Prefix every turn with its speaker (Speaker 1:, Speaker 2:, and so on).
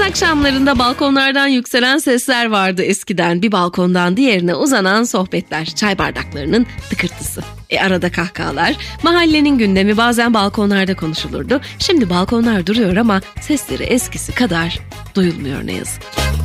Speaker 1: akşamlarında balkonlardan yükselen sesler vardı eskiden. Bir balkondan diğerine uzanan sohbetler, çay bardaklarının tıkırtısı. Arada kahkahalar, mahallenin gündemi bazen balkonlarda konuşulurdu. Şimdi balkonlar duruyor ama sesleri eskisi kadar duyulmuyor ne yazık ki.